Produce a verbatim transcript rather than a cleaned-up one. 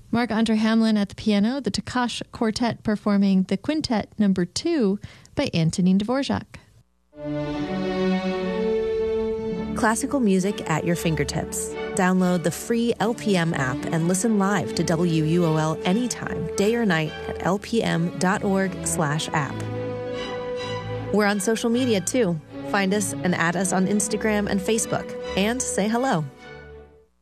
Marc-Andre Hamelin at the piano, the Takash Quartet performing the Quintet Number two by Antonin Dvorak. Classical music at your fingertips. Download the free L P M app and listen live to W U O L anytime, day or night at lpm.org slash app. We're on social media too. Find us and add us on Instagram and Facebook, and say hello.